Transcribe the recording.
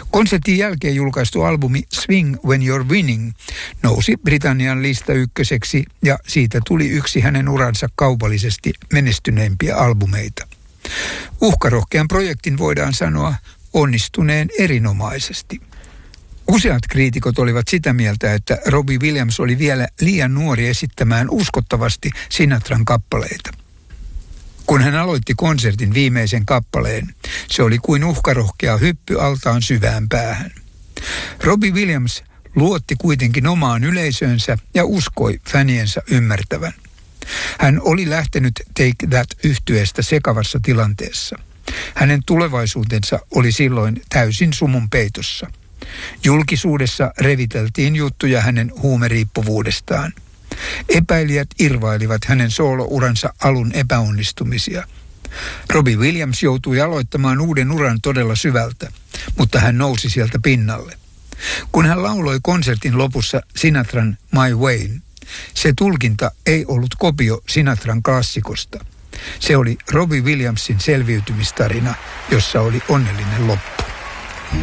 Konsertin jälkeen julkaistu albumi Swing When You're Winning nousi Britannian lista ykköseksi ja siitä tuli yksi hänen uransa kaupallisesti menestyneimpiä albumeita. Uhkarohkean projektin voidaan sanoa onnistuneen erinomaisesti. Useat kriitikot olivat sitä mieltä, että Robbie Williams oli vielä liian nuori esittämään uskottavasti Sinatran kappaleita. Kun hän aloitti konsertin viimeisen kappaleen, se oli kuin uhkarohkea hyppy altaan syvään päähän. Robbie Williams luotti kuitenkin omaan yleisöönsä ja uskoi fäniensä ymmärtävän. Hän oli lähtenyt Take That-yhtyeestä sekavassa tilanteessa. Hänen tulevaisuutensa oli silloin täysin sumun peitossa. Julkisuudessa reviteltiin juttuja hänen huumeriippuvuudestaan. Epäilijät irvailivat hänen soolouransa alun epäonnistumisia. Robbie Williams joutui aloittamaan uuden uran todella syvältä, mutta hän nousi sieltä pinnalle. Kun hän lauloi konsertin lopussa Sinatran My Way, se tulkinta ei ollut kopio Sinatran klassikosta. Se oli Robbie Williamsin selviytymistarina, jossa oli onnellinen loppu.